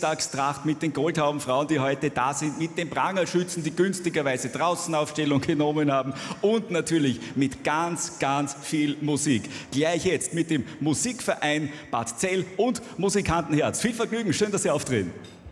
Festtagstracht mit den Goldhaubenfrauen, die heute da sind, mit den Prangerschützen, die günstigerweise draußen Aufstellung genommen haben und natürlich mit ganz, ganz viel Musik. Gleich jetzt mit dem Musikverein Bad Zell und Musikantenherz. Viel Vergnügen, schön, dass Sie auftreten.